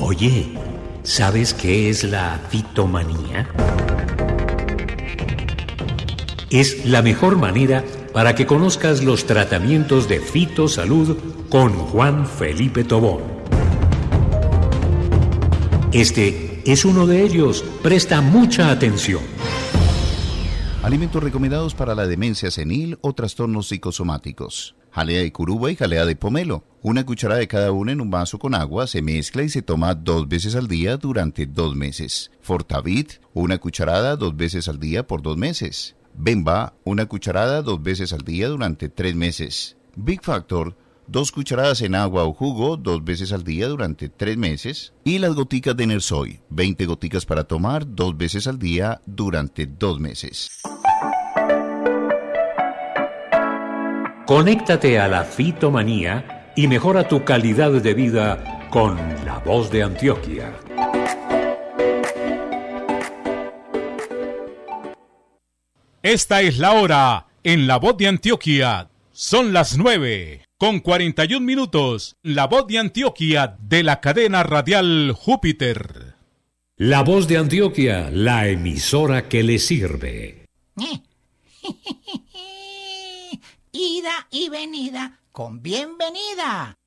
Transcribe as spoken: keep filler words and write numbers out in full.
Oye, ¿sabes qué es la fitomanía? Es la mejor manera para que conozcas los tratamientos de fitosalud con Juan Felipe Tobón. Este es uno de ellos. Presta mucha atención. Alimentos recomendados para la demencia senil o trastornos psicosomáticos. Jalea de curuba y jalea de pomelo. Una cucharada de cada una en un vaso con agua, se mezcla y se toma dos veces al día durante dos meses. Fortavit, una cucharada dos veces al día por dos meses. Bemba, una cucharada dos veces al día durante tres meses. Big Factor, dos cucharadas en agua o jugo dos veces al día durante tres meses. Y las goticas de Nersoy, veinte goticas para tomar dos veces al día durante dos meses. Conéctate a la fitomanía y mejora tu calidad de vida con La Voz de Antioquia. Esta es la hora en La Voz de Antioquia. Son las nueve con cuarenta y un minutos. La Voz de Antioquia de la cadena radial Júpiter. La Voz de Antioquia, la emisora que le sirve. Ida y venida con bienvenida.